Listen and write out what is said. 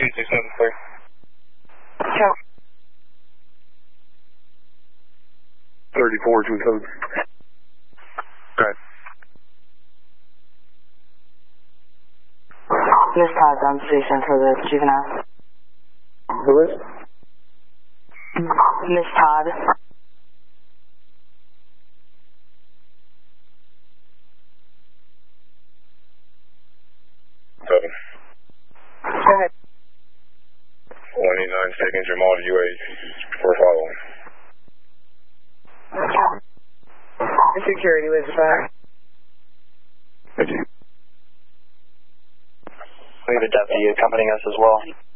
267 clear. Check. 3427. Go ahead. Miss Todd's on station for the juvenile. Who is? Miss Todd. Go ahead. 189 seconds, your mod UA for following. Security was back. We have a deputy accompanying us as well.